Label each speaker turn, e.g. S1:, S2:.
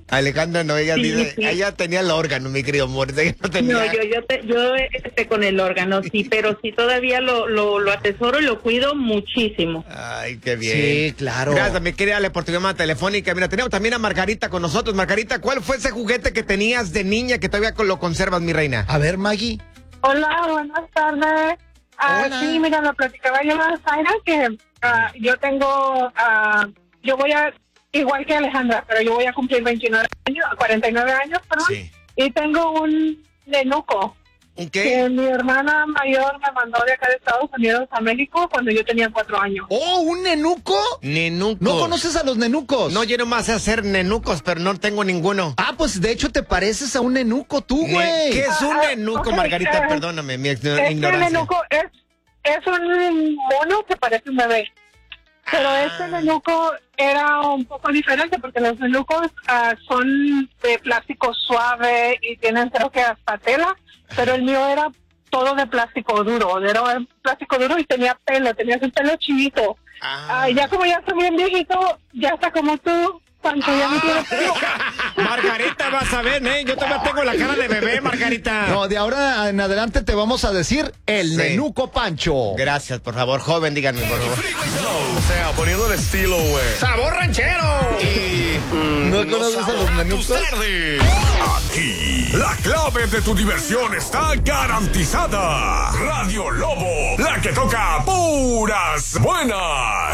S1: Alejandra no, ella
S2: Sí,
S1: dice,
S2: sí.
S1: ella tenía el órgano, mi querido amor. Ella no tenía.
S2: No, yo con el órgano, sí, pero sí todavía lo atesoro y lo cuido muchísimo.
S1: Ay, qué bien.
S3: Sí, claro.
S1: Gracias, mi querida Ale, por tu llamada telefónica. Mira, tenemos también a Margarita con nosotros. Margarita, ¿cuál fue ese juguete que tenías de niña que todavía lo conservas, mi reina?
S3: A ver, Maggie.
S4: Hola, buenas tardes.
S3: Hola.
S4: Sí, mira, lo platicaba yo a Zaira que yo tengo, yo voy a, igual que Alejandra, pero yo voy a cumplir 49 años, perdón,
S1: Sí.
S4: y tengo un nenuco
S1: ¿Un
S4: que
S1: qué?
S4: mi hermana mayor me mandó de acá de Estados Unidos a México cuando yo tenía 4 años.
S3: Oh, ¿un nenuco?
S1: Nenucos.
S3: ¿No conoces a los nenucos?
S1: No, yo nomás sé hacer nenucos, pero no tengo ninguno.
S3: Ah, pues de hecho te pareces a un nenuco tú, güey.
S1: ¿Qué es un nenuco,
S4: ok,
S1: Margarita? Perdóname, mi
S4: Este
S1: ignorancia.
S4: nenuco es un mono que parece un bebé. Pero este nenuco era un poco diferente porque los nenucos son de plástico suave y tienen creo que hasta tela, pero el mío era todo de plástico duro, era plástico duro y tenía un pelo chinito. Ya como ya estoy bien viejito, ya está como tú, Pancho, ya no tiene pelo.
S1: Margarita, vas a ver, ¿eh? Yo todavía tengo la cara de bebé, Margarita.
S3: No, de ahora en adelante te vamos a decir el
S1: Sí.
S3: nenuco Pancho.
S1: Gracias, por favor, joven, díganme, por favor.
S5: O sea, poniendo el estilo, güey.
S1: ¡Sabor ranchero!
S3: ¿No conoces a los nenucos?
S5: Tarde. Aquí, la clave de tu diversión está garantizada. Radio Lobo, la que toca puras buenas.